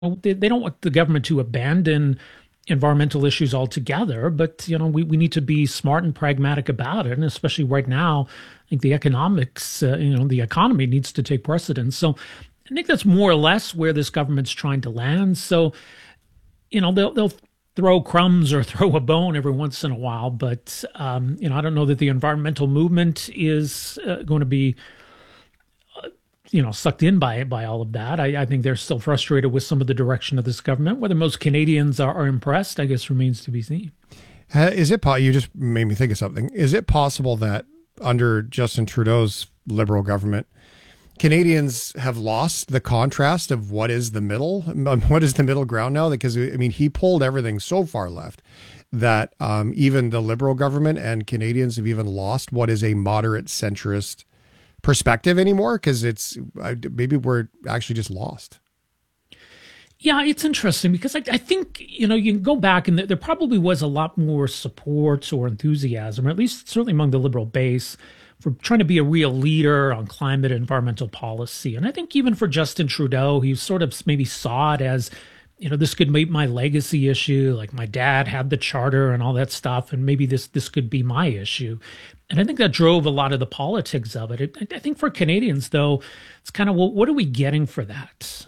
they don't want the government to abandon environmental issues altogether, but we need to be smart and pragmatic about it, and especially right now, I think the economics, the economy needs to take precedence. So I think that's more or less where this government's trying to land. So they'll throw crumbs or throw a bone every once in a while, but I don't know that the environmental movement is going to be sucked in by all of that. I think they're still frustrated with some of the direction of this government. Whether most Canadians are impressed, I guess, remains to be seen. You just made me think of something. Is it possible that under Justin Trudeau's Liberal government, Canadians have lost the contrast of what is the middle ground now? Because, I mean, he pulled everything so far left that even the Liberal government and Canadians have even lost what is a moderate centrist perspective anymore, because maybe we're actually just lost. Yeah, it's interesting because I think, you can go back and there probably was a lot more support or enthusiasm, or at least certainly among the Liberal base, for trying to be a real leader on climate and environmental policy. And I think even for Justin Trudeau, he sort of maybe saw it as, this could be my legacy issue. Like my dad had the charter and all that stuff, and maybe this could be my issue. And I think that drove a lot of the politics of it. I think for Canadians, though, it's kind of, well, what are we getting for that?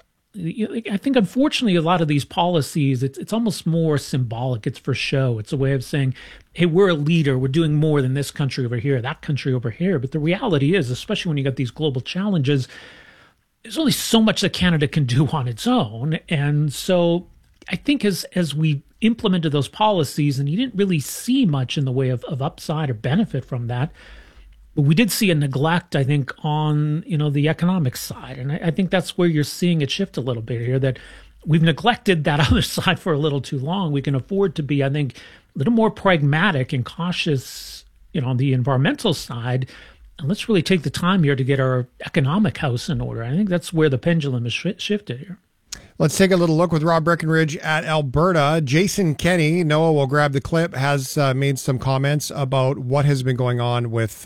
I think, unfortunately, a lot of these policies, it's almost more symbolic. It's for show. It's a way of saying, hey, we're a leader. We're doing more than this country over here, that country over here. But the reality is, especially when you got these global challenges, there's only so much that Canada can do on its own. And so I think as we implemented those policies, and you didn't really see much in the way of upside or benefit from that, but we did see a neglect, I think, on the economic side. And I think that's where you're seeing it shift a little bit here, that we've neglected that other side for a little too long. We can afford to be, I think, a little more pragmatic and cautious, on the environmental side. And let's really take the time here to get our economic house in order. I think that's where the pendulum is shifted here. Let's take a little look with Rob Breckenridge at Alberta. Jason Kenney, Noah will grab the clip, has made some comments about what has been going on with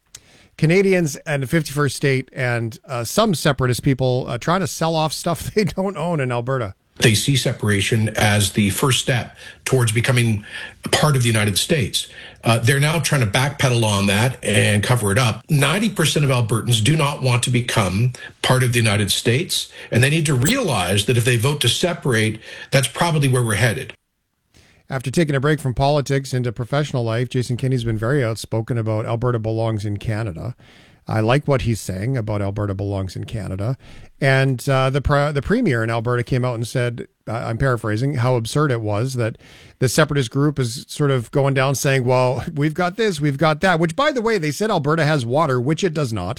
Canadians and the 51st state and some separatist people trying to sell off stuff they don't own in Alberta. They see separation as the first step towards becoming a part of the United States. They're now trying to backpedal on that and cover it up. 90% of Albertans do not want to become part of the United States, and they need to realize that if they vote to separate, that's probably where we're headed. After taking a break from politics into professional life, Jason Kenney's been very outspoken about Alberta belongs in Canada. I like what he's saying about Alberta belongs in Canada. And the premier in Alberta came out and said, I'm paraphrasing, how absurd it was that the separatist group is sort of going down saying, well, we've got this, we've got that, which, by the way, they said Alberta has water, which it does not.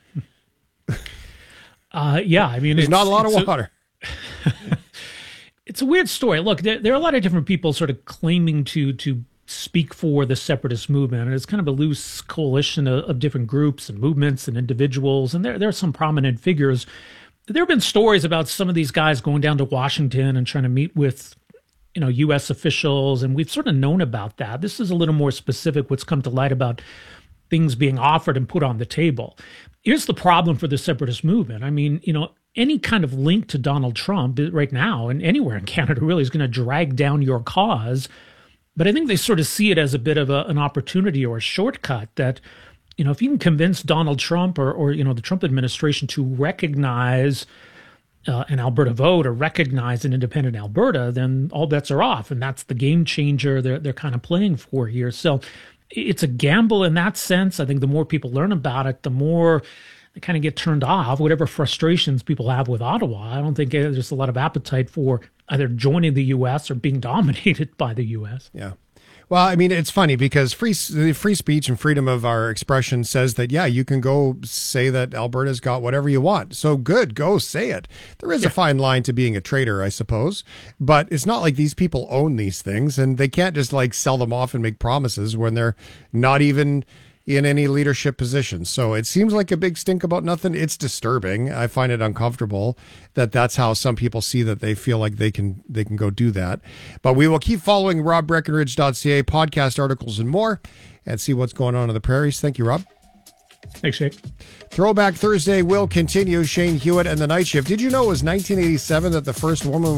Yeah, I mean, there's not a lot of water. It's a weird story. Look, there are a lot of different people sort of claiming to speak for the separatist movement, and it's kind of a loose coalition of different groups and movements and individuals, and there are some prominent figures. There have been stories about some of these guys going down to Washington and trying to meet with U.S. officials, and we've sort of known about that. This is a little more specific, what's come to light about things being offered and put on the table. Here's the problem for the separatist movement. I mean, any kind of link to Donald Trump right now and anywhere in Canada really is going to drag down your cause. But I think they sort of see it as a bit of an opportunity or a shortcut that, if you can convince Donald Trump or the Trump administration to recognize an Alberta vote or recognize an independent Alberta, then all bets are off. And that's the game changer they're kind of playing for here. So it's a gamble in that sense. I think the more people learn about it, the more they kind of get turned off, whatever frustrations people have with Ottawa. I don't think there's a lot of appetite for either joining the U.S. or being dominated by the U.S. Yeah. Well, I mean, it's funny because free speech and freedom of our expression says that, yeah, you can go say that Alberta's got whatever you want. So good, go say it. There is a fine line to being a traitor, I suppose. But it's not like these people own these things, and they can't just sell them off and make promises when they're not even in any leadership position. So it seems like a big stink about nothing. It's disturbing. I find it uncomfortable that that's how some people see that they feel like they can go do that. But we will keep following robbreckenridge.ca, podcast articles and more, and see what's going on in the prairies. Thank you, Rob. Thanks, Shane. Throwback Thursday will continue. Shane Hewitt and the Night Shift. Did you know it was 1987 that the first woman